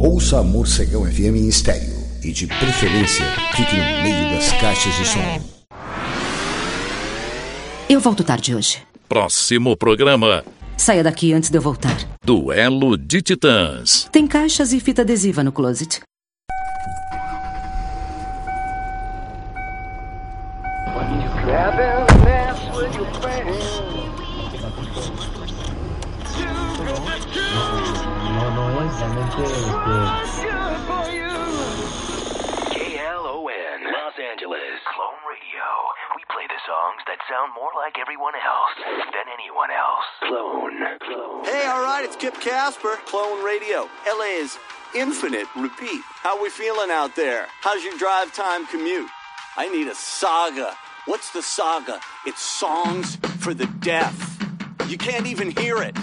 Ouça a Morcegão FM em estéreo e, de preferência, fique no meio das caixas de som. Eu volto tarde hoje. Próximo programa. Saia daqui antes de eu voltar. Duelo de Titãs. Tem caixas e fita adesiva no closet. KLON, Los Angeles. Clone Radio. We play the songs that sound more like everyone else than anyone else. Clone. Hey, all right, it's Kip Casper, Clone Radio. LA's infinite repeat. How we feeling out there? How's your drive time commute? I need a saga. What's the saga? It's songs for the deaf. You can't even hear it.